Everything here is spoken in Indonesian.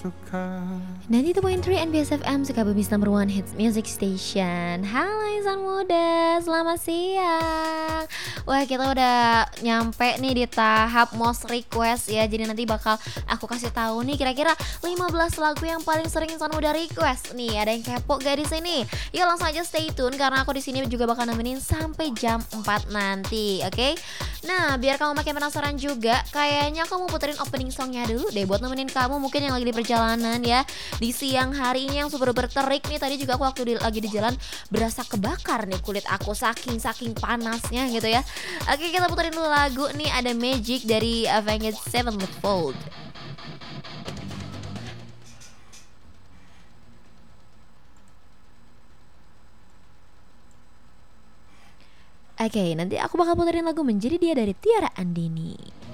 92.3 NBS FM Sukabumi #1 Hits Music Station. Halo insan muda, selamat siang. Wah, kita udah nyampe nih di tahap most request ya. Jadi nanti bakal aku kasih tahu nih kira-kira 15 lagu yang paling sering insan muda request. Nih, ada yang kepo gak di sini? Yuk langsung aja stay tune karena aku di sini juga bakal nemenin sampai jam 4 nanti, oke? Nah, biar kamu makin penasaran juga, kayaknya aku mau puterin opening songnya dulu deh buat nemenin kamu mungkin yang lagi di perjalanan ya. Di siang hari ini yang super terik nih, tadi juga aku waktu lagi di jalan berasa kebakar nih kulit aku saking panasnya gitu ya. Oke, kita puterin dulu lagu nih, ada Magic dari Avenged Sevenfold. Oke, nanti aku bakal puterin lagu Menjadi Dia dari Tiara Andini.